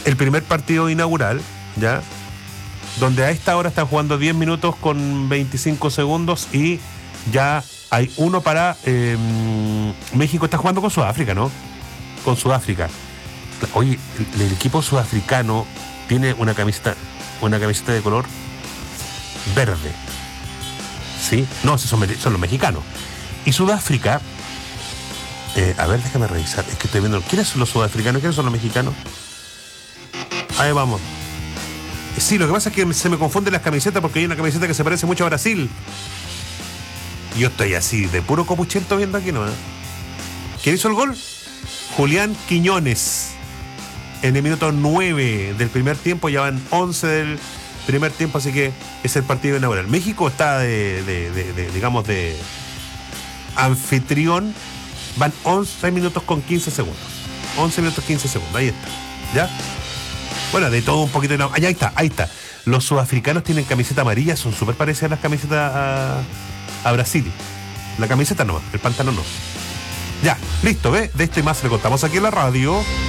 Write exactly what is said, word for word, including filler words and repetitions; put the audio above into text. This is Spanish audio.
el primer partido inaugural, ¿ya? Donde a esta hora están jugando diez minutos con veinticinco segundos y ya hay uno para... Eh, México está jugando con Sudáfrica, ¿no? Con Sudáfrica. Oye, el, el equipo sudafricano tiene una camiseta, una camiseta de color verde. ¿Sí? No, esos son, son los mexicanos. Y Sudáfrica... Eh, a ver, déjame revisar. Es que estoy viendo... ¿Quiénes son los sudafricanos? ¿Quiénes son los mexicanos? Ahí vamos. Sí, lo que pasa es que se me confunden las camisetas porque hay una camiseta que se parece mucho a Brasil. Yo estoy así, de puro copuchento viendo aquí, ¿no? ¿Quién hizo el gol? Julián Quiñones. En el minuto nueve del primer tiempo, ya van once del primer tiempo, así que es el partido inaugural. México está de, de, de, de digamos, de anfitrión. Van once minutos con quince segundos. once minutos quince segundos, ahí está. ¿Ya? Bueno, de todo un poquito. De... Ahí está, ahí está. Los sudafricanos tienen camiseta amarilla, son súper parecidas a las camisetas a, a Brasil. La camiseta no, el pantalón no. Ya, listo, ¿ves? De esto y más le contamos aquí en la radio.